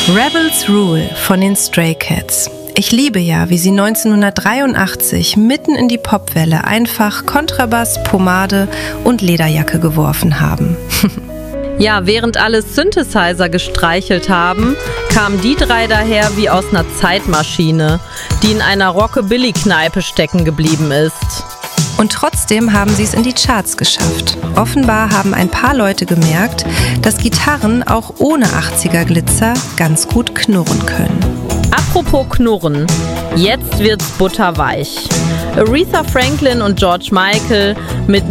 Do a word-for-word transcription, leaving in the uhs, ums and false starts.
Rebels Rule von den Stray Cats. Ich liebe ja, wie sie neunzehnhundertdreiundachtzig mitten in die Popwelle einfach Kontrabass, Pomade und Lederjacke geworfen haben. Ja, während alle Synthesizer gestreichelt haben, kamen die drei daher wie aus einer Zeitmaschine, die in einer Rockabilly-Kneipe stecken geblieben ist. Und trotzdem haben sie es in die Charts geschafft. Offenbar haben ein paar Leute gemerkt, dass Gitarren auch ohne achtziger-Glitzer ganz gut knurren können. Apropos Knurren, jetzt wird's butterweich. Aretha Franklin und George Michael mit